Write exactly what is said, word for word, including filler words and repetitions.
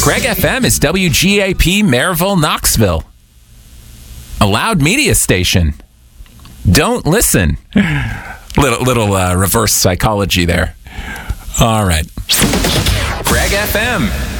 Greg F M is W G A P Maryville, Knoxville. A loud media station. Don't listen. Little, little uh, reverse psychology there. All right. Greg F M.